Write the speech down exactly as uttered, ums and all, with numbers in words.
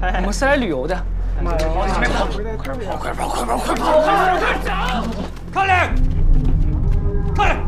我们是来旅游的。 快跑！快跑！快跑！快跑！快跑！快跑！快跑！快跑！快点！快点！